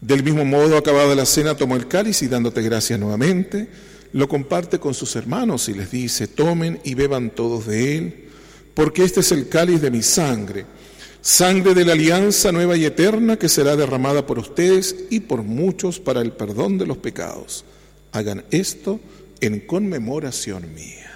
Del mismo modo, acabada la cena, tomó el cáliz y dándote gracias nuevamente, lo comparte con sus hermanos y les dice: tomen y beban todos de él, porque este es el cáliz de mi sangre, sangre de la alianza nueva y eterna que será derramada por ustedes y por muchos para el perdón de los pecados. Hagan esto en conmemoración mía.